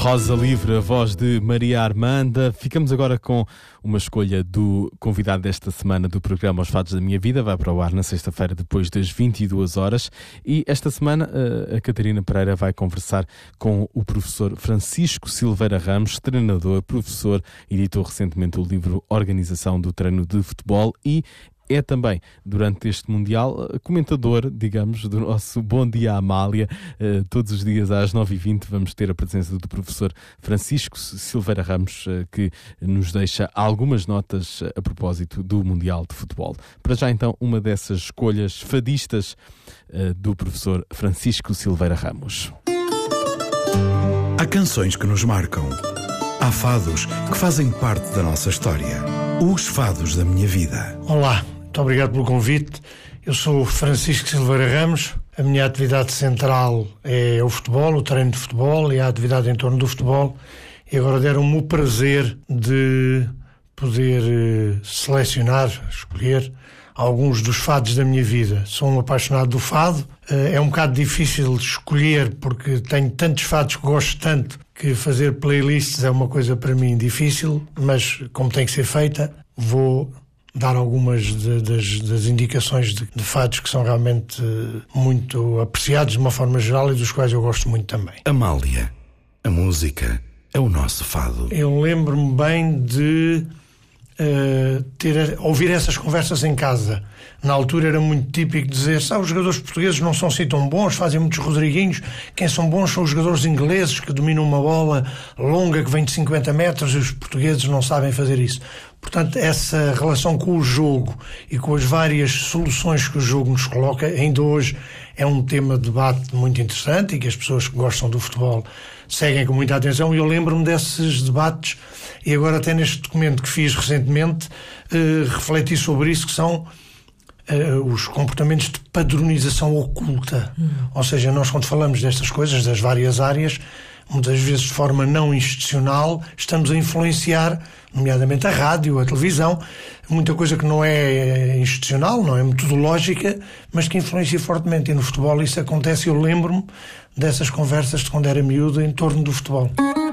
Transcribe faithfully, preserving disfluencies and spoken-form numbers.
Rosa Livre, a voz de Maria Armanda. Ficamos agora com uma escolha do convidado desta semana do programa Os Fados da Minha Vida. Vai para o ar na sexta-feira, depois das vinte e duas horas. E esta semana a Catarina Pereira vai conversar com o professor Francisco Silveira Ramos, treinador, professor, editou recentemente o livro Organização do Treino de Futebol e é também, durante este Mundial, comentador, digamos, do nosso Bom Dia Amália. Uh, todos os dias às nove e vinte vamos ter a presença do professor Francisco Silveira Ramos, uh, que nos deixa algumas notas a propósito do Mundial de Futebol. Para já, então, uma dessas escolhas fadistas uh, do professor Francisco Silveira Ramos. Há canções que nos marcam. Há fados que fazem parte da nossa história. Os Fados da Minha Vida. Olá. Muito obrigado pelo convite. Eu sou Francisco Silveira Ramos. A minha atividade central é o futebol, o treino de futebol e a atividade em torno do futebol. E agora deram-me o prazer de poder selecionar, escolher alguns dos fados da minha vida. Sou um apaixonado do fado. É um bocado difícil escolher porque tenho tantos fados que gosto tanto que fazer playlists é uma coisa para mim difícil, mas como tem que ser feita, vou dar algumas de, das, das indicações de, de fados que são realmente muito apreciados de uma forma geral e dos quais eu gosto muito também. Amália, a música é o nosso fado. Eu lembro-me bem de uh, ter, ouvir essas conversas em casa. Na altura era muito típico dizer, sabe, os jogadores portugueses não são assim tão bons, fazem muitos Rodriguinhos, quem são bons são os jogadores ingleses que dominam uma bola longa que vem de cinquenta metros e os portugueses não sabem fazer isso. Portanto, essa relação com o jogo e com as várias soluções que o jogo nos coloca, ainda hoje é um tema de debate muito interessante e que as pessoas que gostam do futebol seguem com muita atenção, e eu lembro-me desses debates e agora até neste documento que fiz recentemente eh, refleti sobre isso, que são Uh, os comportamentos de padronização oculta. Hum. Ou seja, nós quando falamos destas coisas, das várias áreas, muitas vezes de forma não institucional, estamos a influenciar, nomeadamente a rádio, a televisão, muita coisa que não é institucional, não é metodológica, mas que influencia fortemente. E no futebol isso acontece. Eu lembro-me dessas conversas de quando era miúdo em torno do futebol.